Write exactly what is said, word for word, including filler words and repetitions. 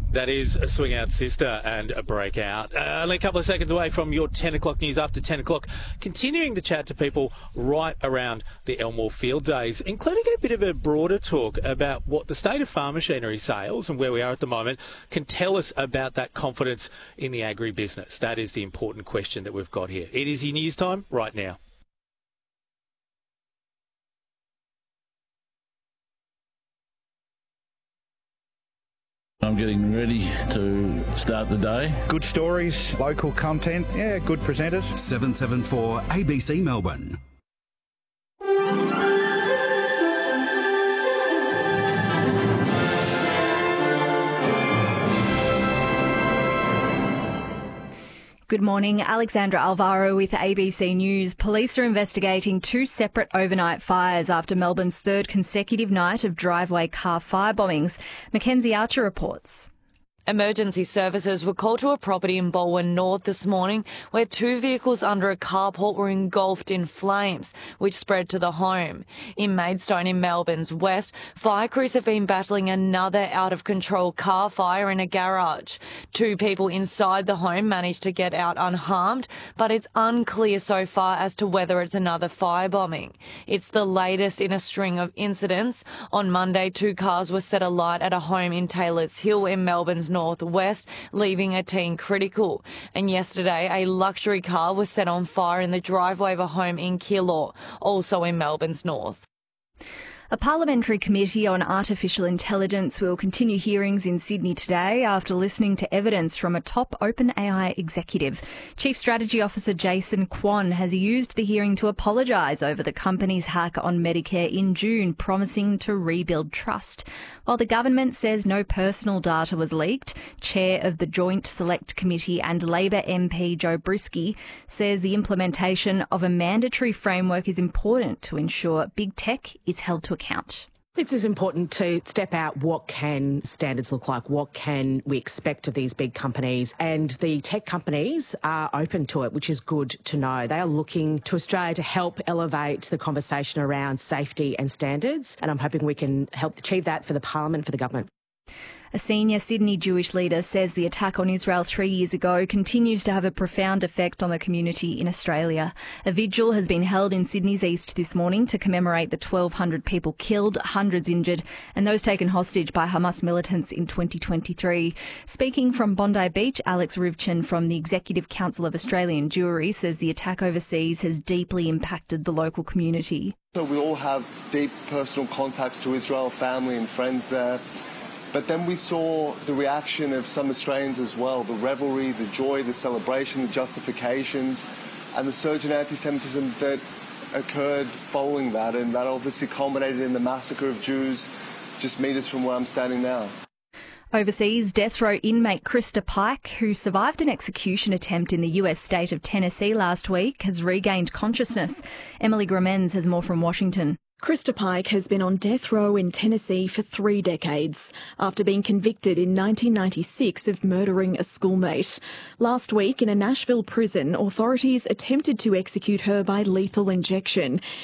That is a Swing Out Sister and a Breakout. Uh, only a couple of seconds away from your ten o'clock news after ten o'clock. Continuing to chat to people right around the Elmore Field Days, including a bit of a broader talk about what the state of farm machinery sales and where we are at the moment can tell us about that confidence in the agribusiness. That is the important question that we've got here. It is your news time right now. I'm getting ready to start the day. Good stories, local content, yeah, good presenters. seven seven four A B C Melbourne. Good morning. Alexandra Alvaro with A B C News. Police are investigating two separate overnight fires after Melbourne's third consecutive night of driveway car fire bombings. Mackenzie Archer reports. Emergency services were called to a property in Balwyn North this morning where two vehicles under a carport were engulfed in flames, which spread to the home. In Maidstone in Melbourne's west, fire crews have been battling another out-of-control car fire in a garage. Two people inside the home managed to get out unharmed, but it's unclear so far as to whether it's another firebombing. It's the latest in a string of incidents. On Monday, two cars were set alight at a home in Taylors Hill in Melbourne's northwest, leaving a teen critical. And yesterday, a luxury car was set on fire in the driveway of a home in Keilor, also in Melbourne's north. A parliamentary committee on artificial intelligence will continue hearings in Sydney today after listening to evidence from a top OpenAI executive. Chief Strategy Officer Jason Kwon has used the hearing to apologise over the company's hack on Medicare in June, promising to rebuild trust. While the government says no personal data was leaked, Chair of the Joint Select Committee and Labor M P Joe Brisky says the implementation of a mandatory framework is important to ensure big tech is held to account. It's as important to step out what can standards look like, what can we expect of these big companies, and the tech companies are open to it, which is good to know. They are looking to Australia to help elevate the conversation around safety and standards, and I'm hoping we can help achieve that for the Parliament, for the government. A senior Sydney Jewish leader says the attack on Israel three years ago continues to have a profound effect on the community in Australia. A vigil has been held in Sydney's east this morning to commemorate the twelve hundred people killed, hundreds injured, and those taken hostage by Hamas militants in twenty twenty-three. Speaking from Bondi Beach, Alex Rivchin from the Executive Council of Australian Jewry says the attack overseas has deeply impacted the local community. So we all have deep personal contacts to Israel, family and friends there. But then we saw the reaction of some Australians as well, the revelry, the joy, the celebration, the justifications, and the surge in anti-Semitism that occurred following that, and that obviously culminated in the massacre of Jews just metres from where I'm standing now. Overseas, death row inmate Krista Pike, who survived an execution attempt in the U S state of Tennessee last week, has regained consciousness. Emily Gramenz has more from Washington. Krista Pike has been on death row in Tennessee for three decades after being convicted in nineteen ninety-six of murdering a schoolmate. Last week in a Nashville prison, authorities attempted to execute her by lethal injection.